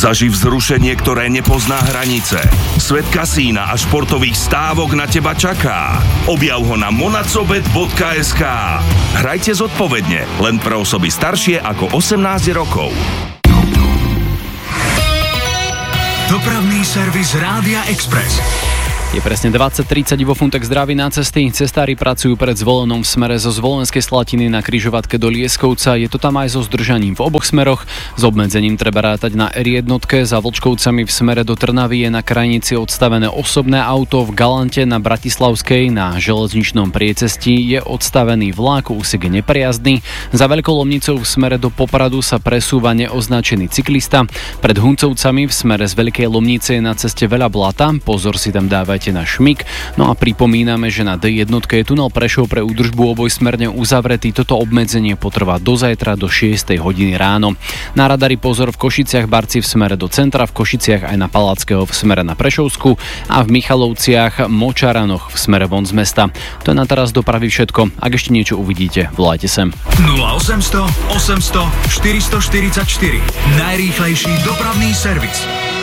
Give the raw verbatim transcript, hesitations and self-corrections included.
Zaži vzrušenie, ktoré nepozná hranice. Svet kasína a športových stávok na teba čaká. Objav ho na monacobet bodka es ká. Hrajte zodpovedne, len pre osoby staršie ako osemnásť rokov. Dopravný servis Rádia Express. Je presne dvadsať tridsať, vo Funtek zdraví na cesty. Cestári pracujú pred Zvolenom v smere zo Zvolenskej Slatiny na križovatke do Lieskovca. Je to tam aj so zdržaním v oboch smeroch. S obmedzením treba rátať na er jedna. Za Vlčkovcami v smere do Trnavy je na krajnici odstavené osobné auto. V Galante na Bratislavskej na železničnom priecestí je odstavený vlak, úsek je neprejazdný. Za Veľkou Lomnicou v smere do Popradu sa presúva neoznačený cyklista. Pred Huncovcami v smere z Veľkej Lomnice je na ceste veľa blata. Pozor si tam dávajte na šmik. No a pripomíname, že na dé jedna je tunel Prešov pre údržbu obojsmerne uzavretý. Toto obmedzenie potrvá do zajtra do šiestej hodiny ráno. Na radari pozor v Košiciach Barci v smere do centra, v Košiciach aj na Palackého v smere na Prešovsku a v Michalovciach Močaranoch v smere von z mesta. To je na teraz dopravy všetko. Ak ešte niečo uvidíte, volajte sem. nula osemsto osemsto štyristoštyridsaťštyri. Najrýchlejší dopravný servis.